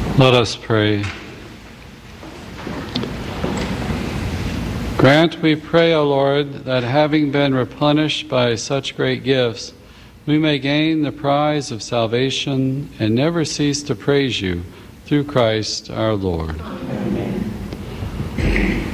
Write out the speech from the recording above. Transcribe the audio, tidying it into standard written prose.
Let us pray. Grant, we pray, O Lord, that having been replenished by such great gifts, we may gain the prize of salvation and never cease to praise you through Christ our Lord. Amen.